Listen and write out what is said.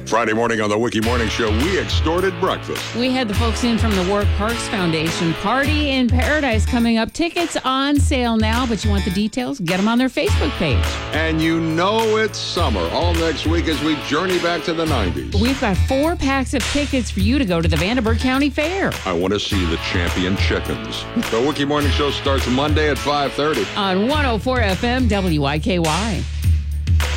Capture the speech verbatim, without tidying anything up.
Friday morning on the Wiki Morning Show, we extorted breakfast. We had the folks in from the Warwick Parks Foundation. Party in Paradise coming up. Tickets on sale now, but you want the details? Get them on their Facebook page. And you know it's summer all next week as we journey back to the nineties. We've got four packs of tickets for you to go to the Vanderburgh County Fair. I want to see the champion chickens. The Wiki Morning Show starts Monday at five thirty. On one oh four F M W I K Y.